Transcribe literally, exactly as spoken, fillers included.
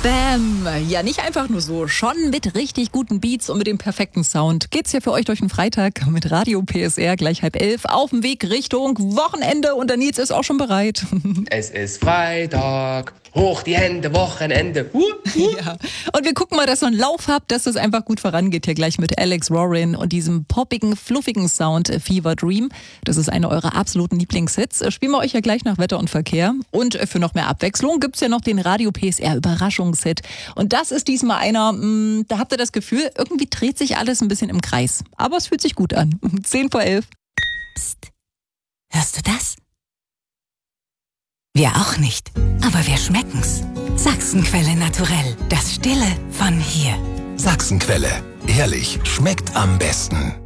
Bam! Ja, nicht einfach nur so, schon mit richtig guten Beats und mit dem perfekten Sound geht's ja für euch durch den Freitag mit Radio P S R gleich halb elf auf dem Weg Richtung Wochenende und der Nils ist auch schon bereit. Es ist Freitag, hoch die Hände, Wochenende. Uh, uh. Ja. Und wir gucken mal, dass ihr einen Lauf habt, dass es einfach gut vorangeht hier gleich mit Alex Warren und diesem poppigen, fluffigen Sound Fever Dream. Das ist einer eurer absoluten Lieblingshits. Spielen wir euch ja gleich nach Wetter und Verkehr. Und für noch mehr Abwechslung gibt's ja noch den Radio P S R Überraschungshit. Und das ist diesmal einer, mh, da habt ihr das Gefühl, irgendwie dreht sich alles ein bisschen im Kreis. Aber es fühlt sich gut an. zehn vor elf. Psst. Hörst du das? Wir auch nicht, aber wir schmecken's. Sachsenquelle naturell, das Stille von hier. Sachsenquelle, ehrlich, schmeckt am besten.